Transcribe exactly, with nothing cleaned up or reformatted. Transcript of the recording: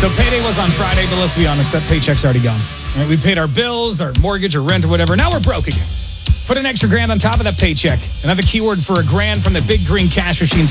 So payday was on Friday, but let's be honest, that paycheck's already gone. Right? We paid our bills, our mortgage, or rent, or whatever. Now we're broke again. Put an extra grand on top of that paycheck. Another keyword for a grand from the Big Green Cash Machines